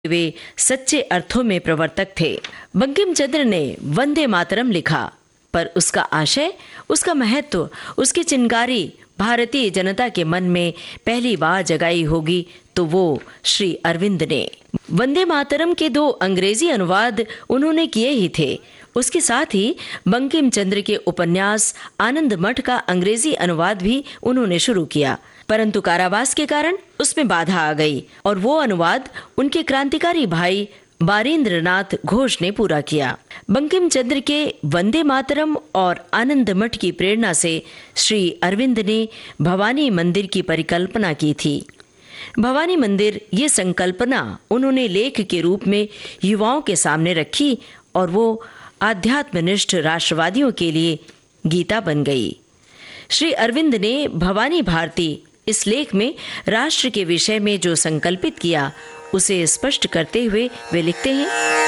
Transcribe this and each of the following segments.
वे सच्चे अर्थों में प्रवर्तक थे। बंकिम चंद्र ने वंदे मातरम लिखा, पर उसका आशय, उसका महत्व, उसकी चिंगारी भारतीय जनता के मन में पहली बार जगाई होगी तो वो श्री अरविंद ने। वंदे मातरम के 2 अंग्रेजी अनुवाद उन्होंने किए ही थे। उसके साथ ही बंकिम चंद्र के उपन्यास आनंद मठ का अंग्रेजी अनुवाद भी उन्होंने शुरू किया, परंतु कारावास के कारण उसमें बाधा आ गई और वो अनुवाद उनके क्रांतिकारी भाई बारींद्रनाथ घोष ने पूरा किया। बंकिम चंद्र के वंदे मातरम और आनंद मठ की प्रेरणा से श्री अरविंद ने भवानी मंदिर की परिकल्पना की थी। भवानी मंदिर ये संकल्पना उन्होंने लेख के रूप में युवाओं के सामने रखी और वो आध्यात्मनिष्ठ राष्ट्रवादियों के लिए गीता बन गई। श्री अरविंद ने भवानी भारती इस लेख में राष्ट्र के विषय में जो संकल्पित किया उसे स्पष्ट करते हुए वे लिखते हैं,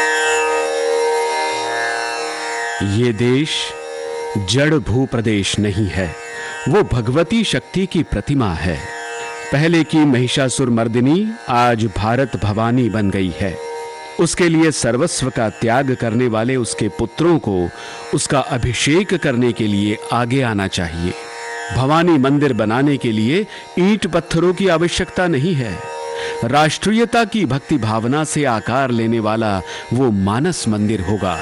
ये देश जड़ भू प्रदेश नहीं है, वो भगवती शक्ति की प्रतिमा है। पहले की महिषासुर मर्दिनी आज भारत भवानी बन गई है। उसके लिए सर्वस्व का त्याग करने वाले उसके पुत्रों को उसका अभिषेक करने के लिए आगे आना चाहिए। भवानी मंदिर बनाने के लिए ईंट पत्थरों की आवश्यकता नहीं है। राष्ट्रीयता की भक्ति भावना से आकार लेने वाला वो मानस मंदिर होगा।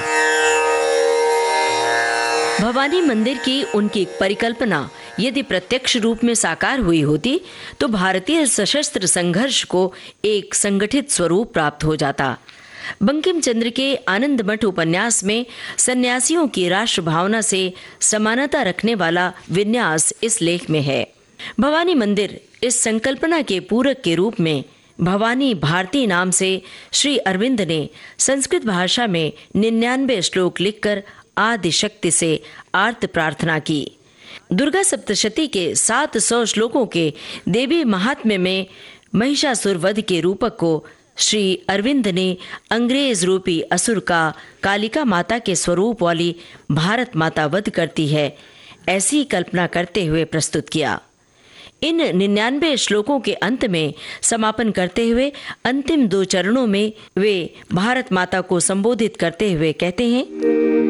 भवानी मंदिर की उनकी परिकल्पना यदि प्रत्यक्ष रूप में साकार हुई होती तो भारतीय सशस्त्र संघर्ष को एक संगठित स्वरूप प्राप्त हो जाता। बंकिम चंद्र के आनंद मठ उपन्यास में सन्यासियों की राष्ट्र भावना से समानता रखने वाला विन्यास इस लेख में है। भवानी मंदिर इस संकल्पना के पूरक के रूप में भवानी भारती नाम से श्री अरविंद ने संस्कृत भाषा में 99 श्लोक लिखकर आदि शक्ति से आर्त प्रार्थना की। दुर्गा सप्तशती के 700 श्लोकों के देवी महात्म्य में महिषासुर वध के रूपक को श्री अरविंद ने अंग्रेज रूपी असुर का कालिका माता के स्वरूप वाली भारत माता वध करती है, ऐसी कल्पना करते हुए प्रस्तुत किया। इन 99 श्लोकों के अंत में समापन करते हुए अंतिम 2 चरणों में वे भारत माता को संबोधित करते हुए कहते हैं,